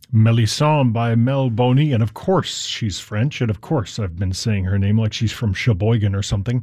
Melisande by Mel Boney, and of course she's French, and of course I've been saying her name like she's from Sheboygan or something.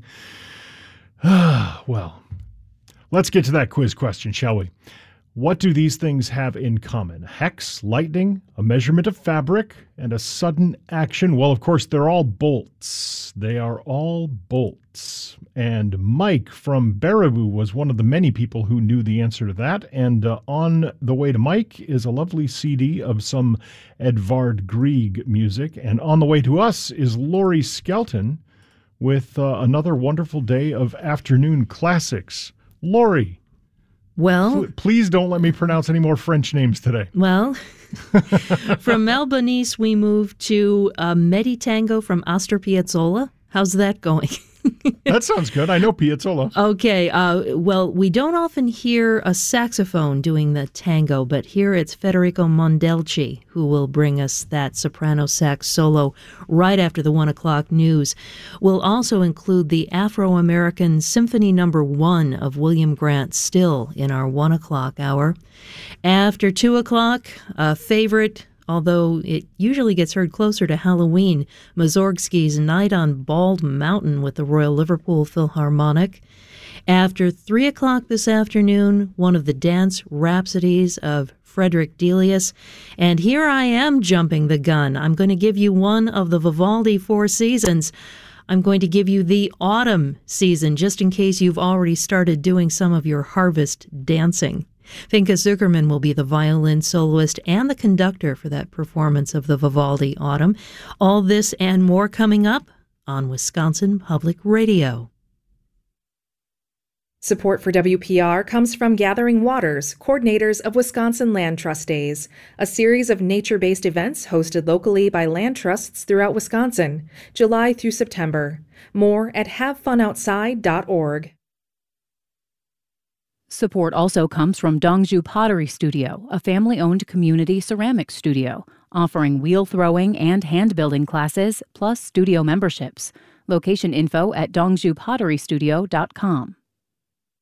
Well, let's get to that quiz question, shall we? What do these things have in common? Hex, lightning, a measurement of fabric, and a sudden action. Well, of course, they're all bolts. They are all bolts. And Mike from Baraboo was one of the many people who knew the answer to that. And on the way to Mike is a lovely CD of some Edvard Grieg music. And on the way to us is Laurie Skelton with another wonderful day of afternoon classics. Laurie. Well, please don't let me pronounce any more French names today. Well, from Melbourne, we move to Meditango from Astor Piazzolla. How's that going? That sounds good. I know Piazzolla. Okay. Well, we don't often hear a saxophone doing the tango, but here it's Federico Mondelci who will bring us that soprano sax solo right after the 1 o'clock news. We'll also include the Afro-American Symphony No. 1 of William Grant Still in our 1 o'clock hour. After 2 o'clock, a favorite, although it usually gets heard closer to Halloween, Mussorgsky's Night on Bald Mountain with the Royal Liverpool Philharmonic. After 3 o'clock this afternoon, one of the dance rhapsodies of Frederick Delius. And here I am jumping the gun. I'm going to give you one of the Vivaldi Four Seasons. I'm going to give you the autumn season, just in case you've already started doing some of your harvest dancing. Finke Zuckerman will be the violin soloist and the conductor for that performance of the Vivaldi Autumn. All this and more coming up on Wisconsin Public Radio. Support for WPR comes from Gathering Waters, coordinators of Wisconsin Land Trust Days, a series of nature-based events hosted locally by land trusts throughout Wisconsin, July through September. More at havefunoutside.org. Support also comes from Dongju Pottery Studio, a family-owned community ceramics studio, offering wheel throwing and hand-building classes, plus studio memberships. Location info at dongjupotterystudio.com.